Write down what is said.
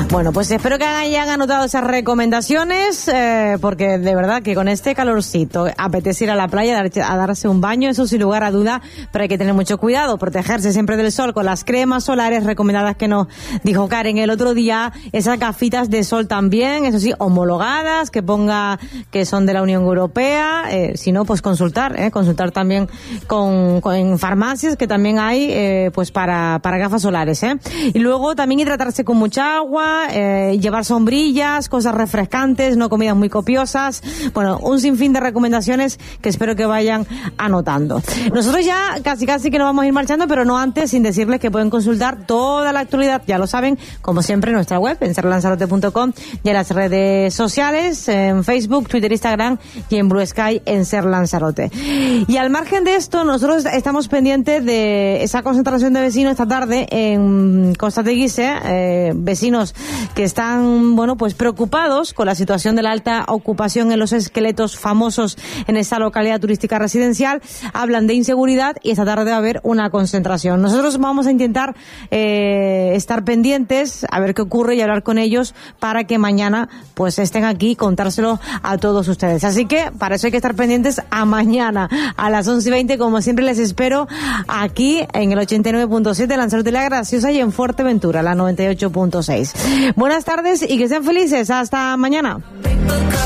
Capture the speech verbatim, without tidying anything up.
Bueno, pues espero que hayan anotado esas recomendaciones, eh, porque de verdad que con este calorcito apetece ir a la playa a darse un baño, eso sin lugar a duda, pero hay que tener mucho cuidado, protegerse siempre del sol con las cremas solares recomendadas que nos dijo Karen el otro día, esas gafitas de sol también, eso sí, homologadas, que ponga que son de la Unión Europea, eh, si no, pues consultar, eh, consultar también con, con en farmacias que también hay, eh, pues para, para gafas solares, eh. Y luego también hidratarse con mucha agua, eh, llevar sombrillas, cosas refrescantes, no comidas muy copiosas, bueno, un sinfín de recomendaciones que espero que vayan anotando. Nosotros ya casi casi que nos vamos a ir marchando, pero no antes sin decirles que pueden consultar toda la actualidad, ya lo saben, como siempre en nuestra web, en ser lanzarote punto com, y en las redes sociales, en Facebook, Twitter, Instagram y en Blue Sky en Ser Lanzarote. Y al margen de esto, nosotros estamos pendientes de esa concentración de vecinos esta tarde en Costa Teguise, eh, vecinos que están, bueno, pues preocupados con la situación de la alta ocupación en los esqueletos famosos en esta localidad turística residencial, hablan de inseguridad y esta tarde va a haber una concentración. Nosotros vamos a intentar eh, estar pendientes, a ver qué ocurre y hablar con ellos para que mañana pues estén aquí y contárselo a todos ustedes. Así que para eso hay que estar pendientes a mañana a las once y veinte, como siempre les espero aquí en el ochenta y nueve punto siete Lanzarote La Graciosa y en Fuerteventura la noventa y ocho punto seis. Buenas tardes y que estén felices. Hasta mañana.